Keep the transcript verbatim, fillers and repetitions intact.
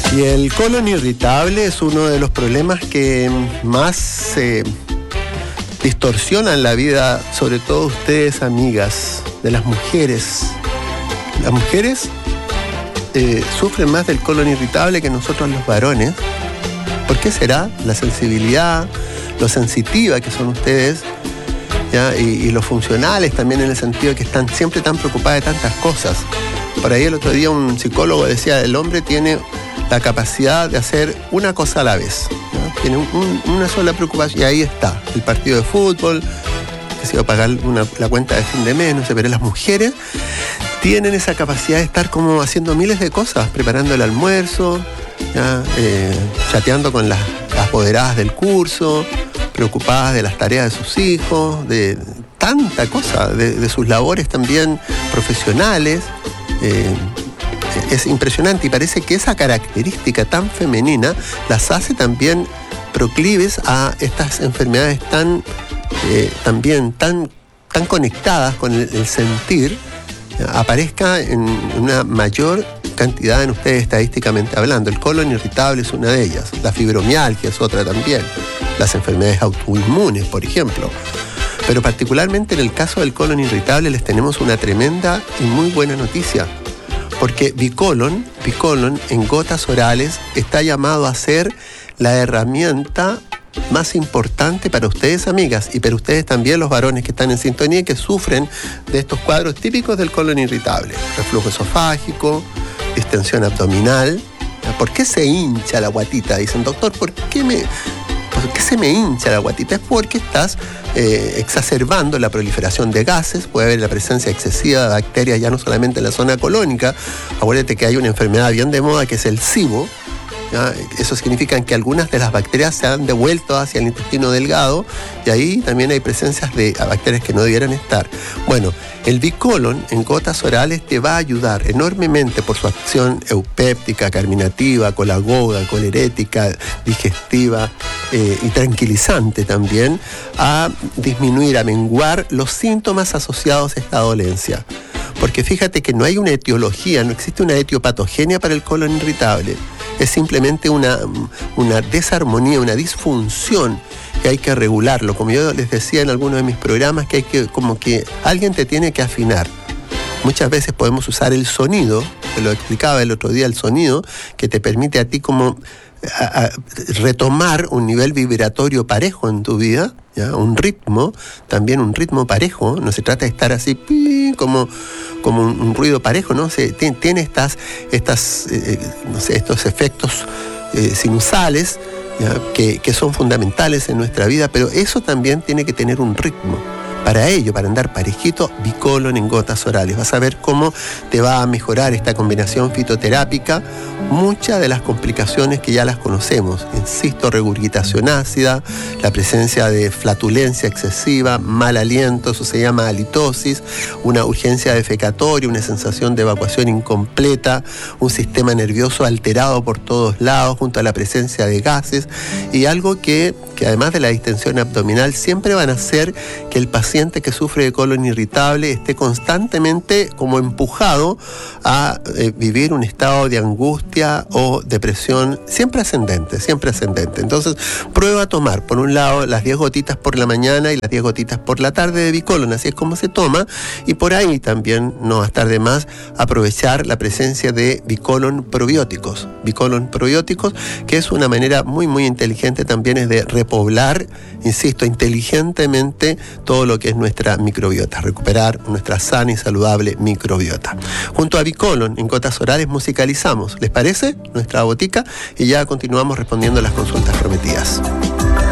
Y el colon irritable es uno de los problemas que más eh, distorsionan la vida, sobre todo ustedes, amigas, de las mujeres. Las mujeres eh, sufren más del colon irritable que nosotros los varones. ¿Por qué será? La sensibilidad, lo sensitiva que son ustedes, ¿ya? Y, y los funcionales también, en el sentido de que están siempre tan preocupadas de tantas cosas. Por ahí el otro día un psicólogo decía, el hombre tiene la capacidad de hacer una cosa a la vez, ¿no? Tiene un, un, una sola preocupación, y ahí está, el partido de fútbol, que se va a pagar una, la cuenta de fin de mes, no sé, pero las mujeres tienen esa capacidad de estar como haciendo miles de cosas, preparando el almuerzo, ¿ya? Eh, chateando con las, las apoderadas del curso, preocupadas de las tareas de sus hijos, de tanta cosa, de, de sus labores también profesionales. Eh, es impresionante, y parece que esa característica tan femenina las hace también proclives a estas enfermedades tan eh, también tan, tan conectadas con el, el sentir, aparezca en una mayor cantidad en ustedes estadísticamente hablando. El colon irritable es una de ellas, la fibromialgia es otra también, las enfermedades autoinmunes, por ejemplo. Pero particularmente en el caso del colon irritable les tenemos una tremenda y muy buena noticia, porque Bicolon, Bicolon en gotas orales está llamado a ser la herramienta más importante para ustedes, amigas, y para ustedes también, los varones que están en sintonía y que sufren de estos cuadros típicos del colon irritable: reflujo esofágico, distensión abdominal. ¿Por qué se hincha la guatita? Dicen, doctor, ¿por qué me... ¿Por qué se me hincha la guatita? Es porque estás eh, exacerbando la proliferación de gases, puede haber la presencia excesiva de bacterias ya no solamente en la zona colónica. Acuérdate que hay una enfermedad bien de moda que es el SIBO, ¿ya? Eso significa que algunas de las bacterias se han devuelto hacia el intestino delgado, y ahí también hay presencias de bacterias que no debieran estar. Bueno, el Bicolon en gotas orales te va a ayudar enormemente por su acción eupéptica, carminativa, colagoga, colerética, digestiva eh, y tranquilizante también, a disminuir, a menguar los síntomas asociados a esta dolencia. Porque fíjate que no hay una etiología, no existe una etiopatogenia para el colon irritable. Es simplemente una, una desarmonía, una disfunción que hay que regularlo. Como yo les decía en algunos de mis programas, que hay que, como que alguien te tiene que afinar. Muchas veces podemos usar el sonido, te lo explicaba el otro día, el sonido que te permite a ti como a, a retomar un nivel vibratorio parejo en tu vida, ¿ya? Un ritmo, también un ritmo parejo. No se trata de estar así como, como un, un ruido parejo, ¿no? Se, tiene, tiene estas, estas eh, no sé, estos efectos eh, sinusales, ¿ya? Que, que son fundamentales en nuestra vida, pero eso también tiene que tener un ritmo. Para ello, para andar parejito, Bicolon en gotas orales. Vas a ver cómo te va a mejorar esta combinación fitoterápica muchas de las complicaciones que ya las conocemos. Insisto, regurgitación ácida, la presencia de flatulencia excesiva, mal aliento, eso se llama halitosis, una urgencia defecatoria, una sensación de evacuación incompleta, un sistema nervioso alterado por todos lados, junto a la presencia de gases, y algo que, que además de la distensión abdominal, siempre van a hacer que el paciente que sufre de colon irritable esté constantemente como empujado a eh, vivir un estado de angustia o depresión siempre ascendente, siempre ascendente. Entonces, prueba a tomar, por un lado, las diez gotitas por la mañana y las diez gotitas por la tarde de Bicolon, así es como se toma, y por ahí también, no va a estar de más, aprovechar la presencia de Bicolon probióticos. Bicolon probióticos, que es una manera muy, muy inteligente también, es de repoblar, insisto, inteligentemente todo lo que es nuestra microbiota, recuperar nuestra sana y saludable microbiota. Junto a Bicolon en gotas orales musicalizamos, ¿les parece? Nuestra botica, y ya continuamos respondiendo a las consultas prometidas.